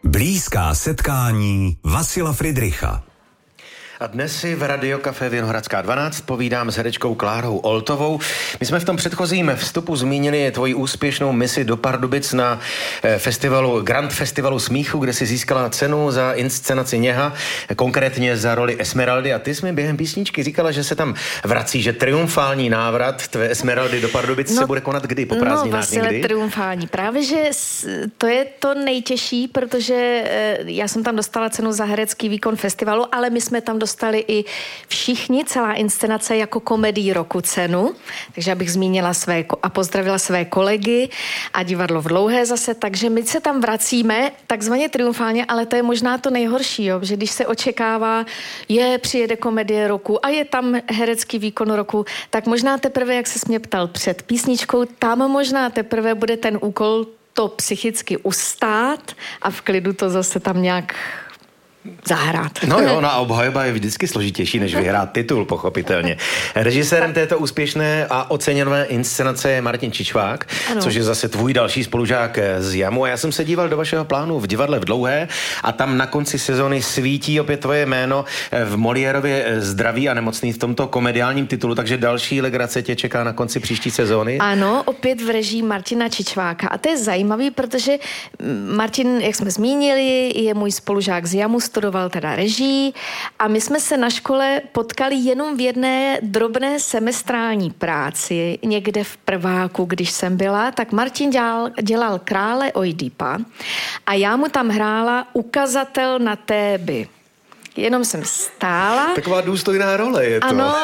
Blízká setkání Vasila Fridricha. A dnes si v Radio Café Vinohradská 12 povídám s herečkou Klárou Oltovou. My jsme v tom předchozím vstupu zmínili tvoji úspěšnou misi do Pardubic na Grand Festivalu smíchu, kde si získala cenu za inscenaci Něha, konkrétně za roli Esmeraldy. A ty jsi mi během písničky říkala, že se tam vrací, že triumfální návrat tvé Esmeraldy do Pardubic se bude konat kdy? Po prázdninách někdy? Triumfální. Právě, že to je to nejtěžší, protože já jsem tam dostala cenu za herecký výkon festivalu, ale my jsme tam dostali i všichni, celá inscenace jako komedii roku cenu, takže abych zmínila a pozdravila své kolegy a divadlo v Dlouhé zase, takže my se tam vracíme takzvaně triumfálně, ale to je možná to nejhorší, jo, že když se očekává, přijede komedie roku a je tam herecký výkon roku, tak možná teprve, jak ses mě ptal před písničkou, tam možná teprve bude ten úkol to psychicky ustát a v klidu to zase tam nějak zahrát. No jo, na obhajoba je vždycky složitější, než vyhrát titul, pochopitelně. Režisérem této úspěšné a oceněné inscenace je Martin Čičvák, což je zase tvůj další spolužák z Jamu. A já jsem se díval do vašeho plánu v divadle v Dlouhé a tam na konci sezony svítí opět tvoje jméno v Moliérově Zdraví a nemocný v tomto komediálním titulu, takže další legrace tě čeká na konci příští sezóny. Ano, opět v režii Martina Čičváka. A to je zajímavý, protože Martin, jak jsme zmínili, je můj spolužák z Jamu, studoval teda režii a my jsme se na škole potkali jenom v jedné drobné semestrální práci, někde v prváku, když jsem byla, tak Martin dělal Krále Oidipa a já mu tam hrála ukazatel na Téby. Jenom jsem stála. Taková důstojná role je to. Ano,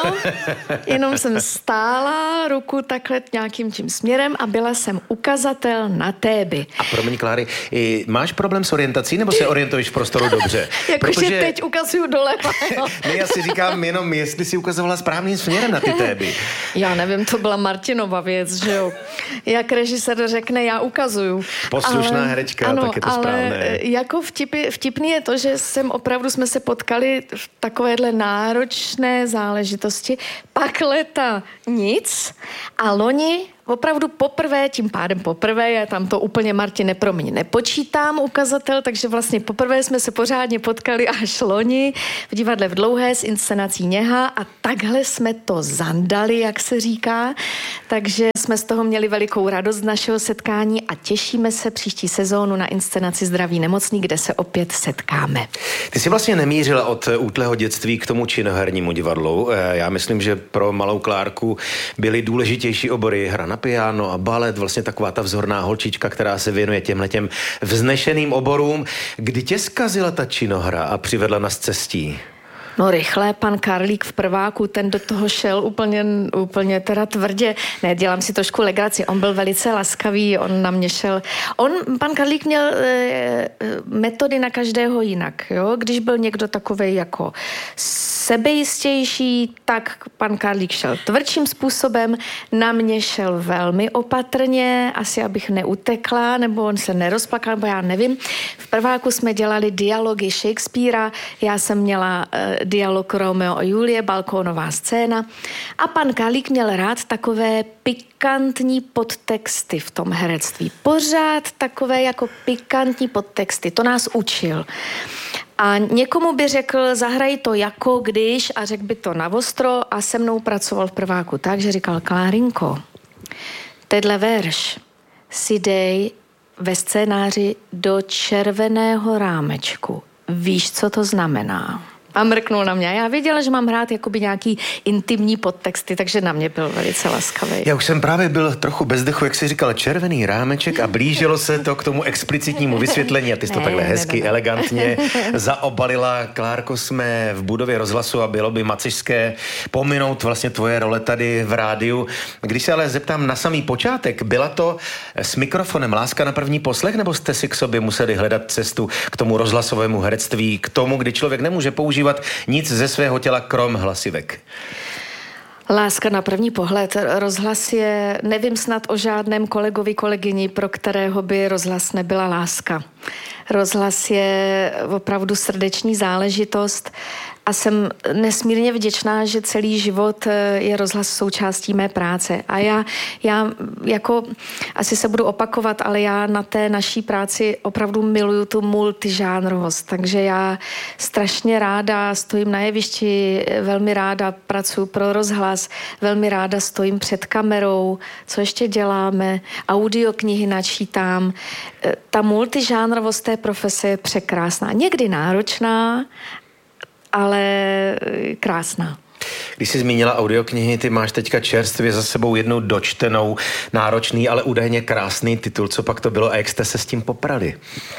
jenom jsem stála, ruku takhle nějakým tím směrem a byla jsem ukazatel na Téby. A promiň, Kláry, máš problém s orientací, nebo se orientuješ v prostoru dobře? Jakože teď ukazuju doleva. Ne, já si říkám jenom, jestli si ukazovala správným směrem na ty Téby. Já nevím, to byla Martinova věc, že jo. Jak režisér řekne, já ukazuju. Poslušná herečka, ano, tak je to správné. Ale jako vtipný je to, že opravdu jsme se potkali v takovéhle náročné záležitosti, pak leta nic a loni opravdu poprvé, tím pádem poprvé, já tam to úplně Martine pro mě nepočítám ukazatel, takže vlastně poprvé jsme se pořádně potkali až loni v divadle v Dlouhé s inscenací Něha a takhle jsme to zandali, jak se říká, takže jsme z toho měli velikou radost z našeho setkání a těšíme se příští sezónu na inscenaci Zdraví nemocný, kde se opět setkáme. Ty jsi vlastně nemířila od útlého dětství k tomu činohernímu divadlu. Já myslím, že pro malou Klárku byly důležitější obory hra na piano a balet, vlastně taková ta vzorná holčička, která se věnuje těmhletěm vznešeným oborům. Kdy tě zkazila ta činohra a přivedla na scestí? No rychle, pan Karlík v prváku, ten do toho šel úplně teda tvrdě. Ne, dělám si trošku legraci, on byl velice laskavý, on na mě šel. Pan Karlík měl metody na každého jinak, jo. Když byl někdo takovej jako sebejistější, tak pan Karlík šel tvrdším způsobem, na mě šel velmi opatrně, asi abych neutekla, nebo on se nerozplakal, nebo já nevím. V prváku jsme dělali dialogy Shakespearea, já jsem měla dialog Romeo a Julie, balkónová scéna. A pan Karlík měl rád takové pikantní podtexty v tom herectví. Pořád takové jako pikantní podtexty. To nás učil. A někomu by řekl, zahraj to jako když a řekl by to navostro a se mnou pracoval v prváku tak, že říkal, Klárinko, tenhle verš si dej ve scénáři do červeného rámečku. Víš, co to znamená? A mrknul na mě. Já věděla, že mám hrát jakoby nějaký intimní podtexty, takže na mě byl velice laskavý. Já už jsem právě byl trochu bez dechu, jak jsi říkal, červený rámeček a blížilo se to k tomu explicitnímu vysvětlení a ty jsi to takhle hezky, elegantně zaobalila. Klárko, jsme v budově rozhlasu a bylo by macešské pominout vlastně tvoje role tady v rádiu. Když se ale zeptám na samý počátek, byla to s mikrofonem láska na první poslech, nebo jste si k sobě museli hledat cestu k tomu rozhlasovému herectví, k tomu, kdy člověk nemůže používat nic ze svého těla krom hlasivek? Láska na první pohled. Rozhlas je, nevím snad o žádném kolegovi, kolegyni, pro kterého by rozhlas nebyla láska. Rozhlas je opravdu srdeční záležitost A jsem nesmírně vděčná, že celý život je rozhlas součástí mé práce. A já jako, asi se budu opakovat, ale já na té naší práci opravdu miluju tu multižánrovost. Takže já strašně ráda stojím na jevišti, velmi ráda pracuji pro rozhlas, velmi ráda stojím před kamerou, co ještě děláme, audioknihy načítám. Ta multižánrovost té profese je překrásná. Někdy náročná, ale krásná. Když jsi zmínila audioknihy, ty máš teďka čerstvě za sebou jednu dočtenou, náročný, ale údajně krásný titul. Co pak to bylo a jak jste se s tím poprali?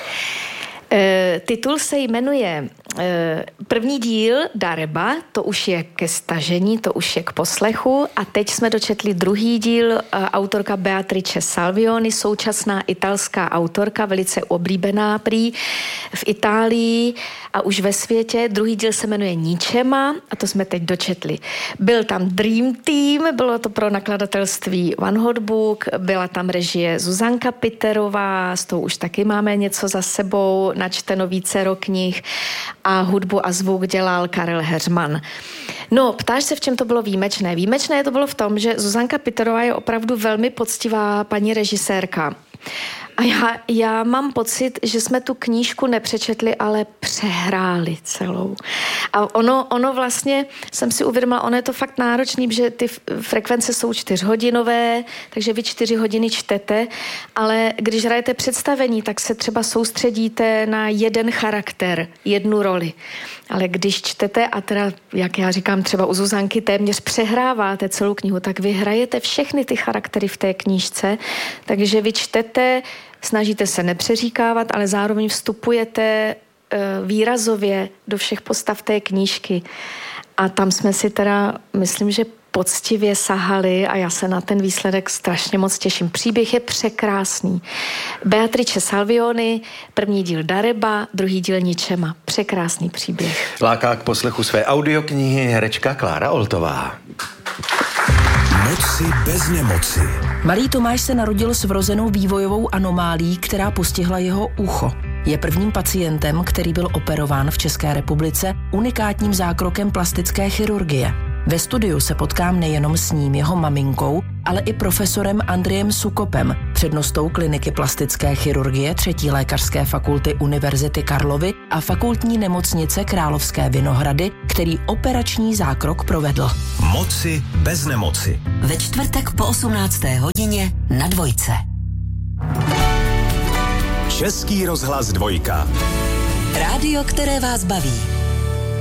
Titul se jmenuje první díl Dareba, to už je ke stažení, to už je k poslechu a teď jsme dočetli druhý díl, autorka Beatrice Salvioni, současná italská autorka, velice oblíbená prý v Itálii a už ve světě. Druhý díl se jmenuje Ničema a to jsme teď dočetli. Byl tam Dream Team, bylo to pro nakladatelství One Hot Book, byla tam režie Zuzanka Piterová, s tou už taky máme něco za sebou, načteno vícero knih a hudbu a zvuk dělal Karel Heřman. No, ptáš se, v čem to bylo výjimečné. Výjimečné to bylo v tom, že Zuzanka Piterová je opravdu velmi poctivá paní režisérka. A já mám pocit, že jsme tu knížku nepřečetli, ale přehráli celou. A ono vlastně, jsem si uvědomila, ono je to fakt náročný, že ty frekvence jsou 4hodinové, takže vy 4 hodiny čtete, ale když hrajete představení, tak se třeba soustředíte na jeden charakter, jednu roli. Ale když čtete, a teda, jak já říkám, třeba u Zuzanky téměř přehráváte celou knihu, tak vy hrajete všechny ty charaktery v té knížce, takže vy čtete, snažíte se nepřeříkávat, ale zároveň vstupujete výrazově do všech postav té knížky. A tam jsme si teda, myslím, že poctivě sahali a já se na ten výsledek strašně moc těším. Příběh je překrásný. Beatrice Salvioni, první díl Dareba, druhý díl Ničema. Překrásný příběh. Láká k poslechu své audioknihy herečka Klára Oltová. Moci bez nemoci. Malý Tomáš se narodil s vrozenou vývojovou anomálií, která postihla jeho ucho. Je prvním pacientem, který byl operován v České republice unikátním zákrokem plastické chirurgie. Ve studiu se potkám nejenom s ním, jeho maminkou, ale i profesorem Andrejem Sukopem, přednostou kliniky plastické chirurgie 3. lékařské fakulty Univerzity Karlovy a fakultní nemocnice Královské Vinohrady, který operační zákrok provedl. Moci bez nemoci. Ve čtvrtek po 18. hodině na Dvojce. Český rozhlas 2. Rádio, které vás baví.